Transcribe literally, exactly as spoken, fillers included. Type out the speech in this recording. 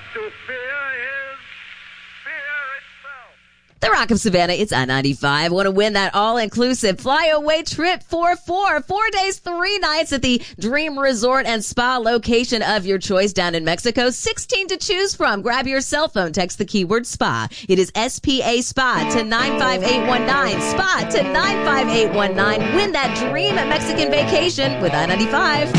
To fear is fear itself. The Rock of Savannah, it's I ninety-five. Want to win that all-inclusive flyaway trip for four, four days, three nights at the Dream Resort and Spa location of your choice down in Mexico. sixteen to choose from. Grab your cell phone. Text the keyword SPA. It is S P A SPA to nine five eight one nine. SPA to nine five eight one nine. Win that dream Mexican vacation with I ninety-five.